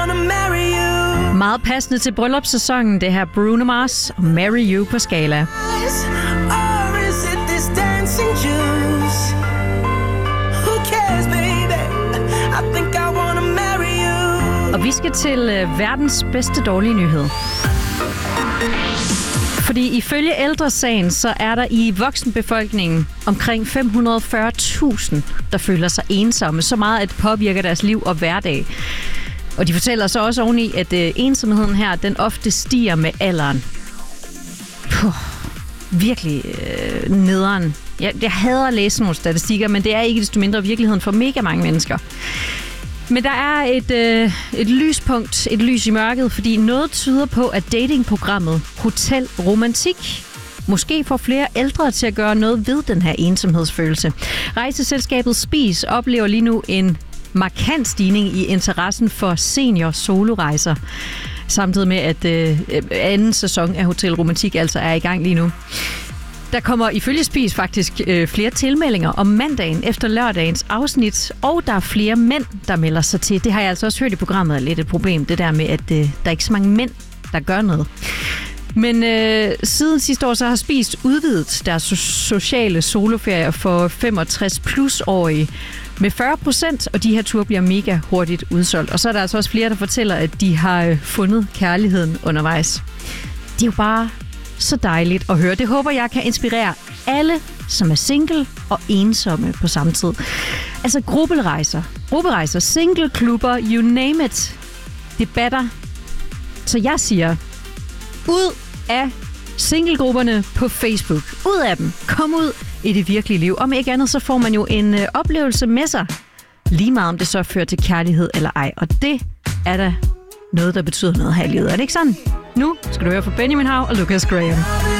Meget passende til bryllupssæsonen, det her Bruno Mars og Marry You på Skala. Og vi skal til verdens bedste dårlige nyhed. Fordi ifølge Ældresagen, så er der i voksenbefolkningen omkring 540.000, der føler sig ensomme. Så meget, at det påvirker deres liv og hverdag. Og de fortæller så også oveni, at ensomheden her, den ofte stiger med alderen. Virkelig nederen. Jeg hader at læse nogle statistikker, men det er ikke desto mindre virkeligheden for mega mange mennesker. Men der er et lyspunkt, et lys i mørket, fordi noget tyder på, at datingprogrammet Hotel Romantik måske får flere ældre til at gøre noget ved den her ensomhedsfølelse. Rejseselskabet Spis oplever lige nu en markant stigning i interessen for senior solorejser, samtidig med, at anden sæson af Hotel Romantik altså er i gang lige nu. Der kommer ifølge Spis faktisk flere tilmeldinger om mandagen efter lørdagens afsnit, og der er flere mænd, der melder sig til. Det har jeg altså også hørt i programmet er lidt et problem, det der med, at der er ikke så mange mænd, der gør noget. Men siden sidste år, så har Spis udvidet deres sociale soloferier for 65+-årige med 40%, og de her ture bliver mega hurtigt udsolgt. Og så er der altså også flere, der fortæller, at de har fundet kærligheden undervejs. Det er jo bare så dejligt at høre. Det håber jeg kan inspirere alle, som er single og ensomme på samme tid. Altså grupperejser, singleklubber, you name it. Debatter. Så jeg siger, ud af singlegrupperne på Facebook. Ud af dem. Kom ud i det virkelige liv. Om ikke andet, så får man jo en oplevelse med sig. Lige meget om det så fører til kærlighed eller ej. Og det er da noget, der betyder noget her i livet. Er det ikke sådan? Nu skal du høre fra Benjamin Hav og Lucas Graham.